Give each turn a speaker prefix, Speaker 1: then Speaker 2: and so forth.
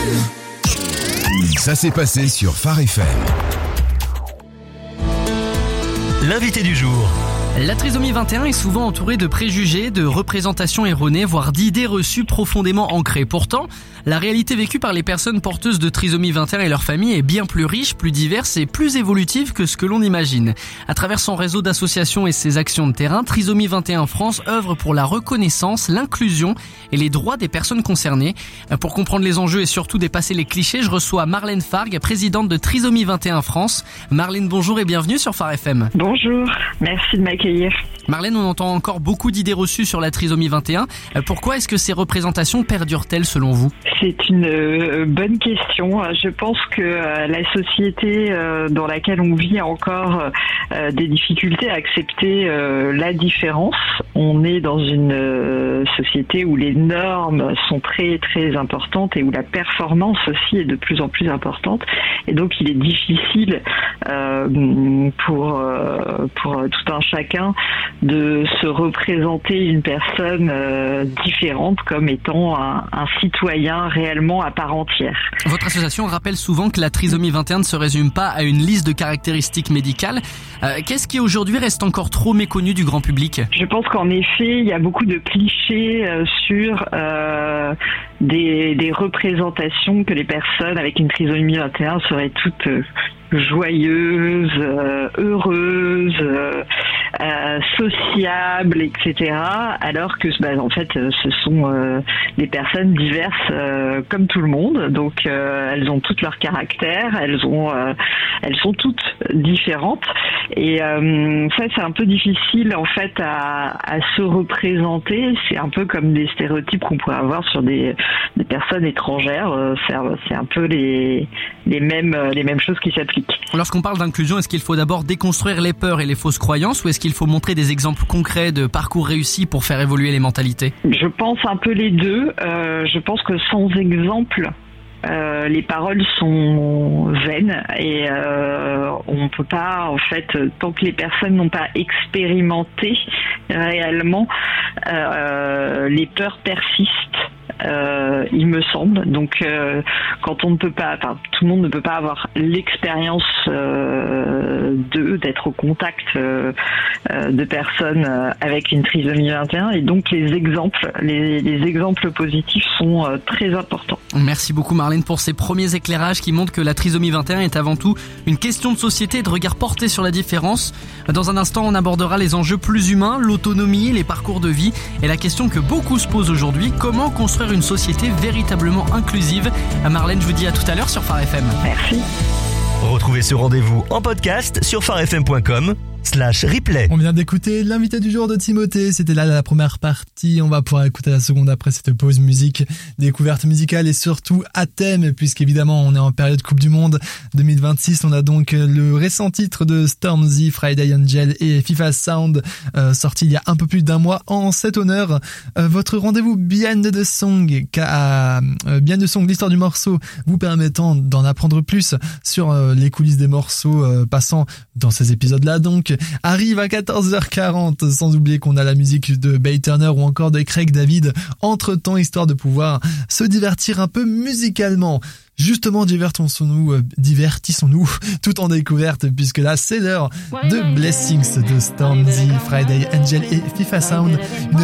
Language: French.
Speaker 1: Ça s'est passé sur Phare FM.
Speaker 2: L'invité du jour.
Speaker 3: La trisomie 21 est souvent entourée de préjugés, de représentations erronées, voire d'idées reçues profondément ancrées. Pourtant, la réalité vécue par les personnes porteuses de trisomie 21 et leurs familles est bien plus riche, plus diverse et plus évolutive que ce que l'on imagine. À travers son réseau d'associations et ses actions de terrain, Trisomie 21 France œuvre pour la reconnaissance, l'inclusion et les droits des personnes concernées. Pour comprendre les enjeux et surtout dépasser les clichés, je reçois Marlène Fargue, présidente de Trisomie 21 France. Marlène, bonjour et bienvenue sur Phare FM.
Speaker 4: Bonjour, merci de m'accueillir.
Speaker 3: Marlène, on entend encore beaucoup d'idées reçues sur la trisomie 21. Pourquoi est-ce que ces représentations perdurent-elles selon vous ?
Speaker 4: C'est une bonne question. Je pense que la société dans laquelle on vit a encore des difficultés à accepter la différence. On est dans une société où les normes sont très très importantes et où la performance aussi est de plus en plus importante. Et donc il est difficile pour tout un chacun de se représenter une personne différente comme étant un citoyen réellement à part entière.
Speaker 3: Votre association rappelle souvent que la trisomie 21 ne se résume pas à une liste de caractéristiques médicales. Qu'est-ce qui aujourd'hui reste encore trop méconnu du grand public ?
Speaker 4: Je pense qu'en effet, il y a beaucoup de clichés sur des représentations que les personnes avec une trisomie 21 seraient toutes joyeuses, heureuses, sociables, etc. Alors que en fait ce sont des personnes diverses comme tout le monde. Donc elles ont toutes leur caractère, elles sont toutes différentes. Et ça c'est un peu difficile en fait à se représenter. C'est un peu comme des stéréotypes qu'on pourrait avoir sur des personnes étrangères. C'est un peu les mêmes choses qui s'appliquent.
Speaker 3: Lorsqu'on parle d'inclusion, est-ce qu'il faut d'abord déconstruire les peurs et les fausses croyances ou est-ce qu'il faut montrer des exemples concrets de parcours réussis pour faire évoluer les mentalités ?
Speaker 4: Je pense un peu les deux. Je pense que sans exemple, les paroles sont vaines et on peut pas, en fait, tant que les personnes n'ont pas expérimenté réellement, les peurs persistent. Il me semble. Donc, quand on ne peut pas, tout le monde ne peut pas avoir l'expérience d'être au contact de personnes avec une trisomie 21, et donc les exemples positifs sont très importants.
Speaker 3: Merci beaucoup Marlène pour ces premiers éclairages qui montrent que la trisomie 21 est avant tout une question de société et de regard porté sur la différence. Dans un instant, on abordera les enjeux plus humains, l'autonomie, les parcours de vie et la question que beaucoup se posent aujourd'hui, comment construire une société véritablement inclusive. Marlène, je vous dis à tout à l'heure sur Phare FM.
Speaker 4: Merci.
Speaker 2: Retrouvez ce rendez-vous en podcast sur pharefm.com/replay.
Speaker 5: On vient d'écouter l'invité du jour de Timothée. C'était là la première partie. On va pouvoir écouter la seconde après cette pause musique, découverte musicale et surtout à thème, puisqu'évidemment on est en période Coupe du Monde 2026. On a donc le récent titre de Stormzy, Friday Angel et FIFA Sound, sorti il y a un peu plus d'un mois en cet honneur. Votre rendez-vous Behind the Song, l'histoire du morceau, vous permettant d'en apprendre plus sur les coulisses des morceaux passant dans ces épisodes-là. Donc, arrive à 14h40, sans oublier qu'on a la musique de Bay Turner ou encore de Craig David entre-temps, histoire de pouvoir se divertir un peu musicalement. Justement, divertissons-nous tout en découverte, puisque là, c'est l'heure de Blessings de Stormzy, Friday Angel et FIFA Sound. Une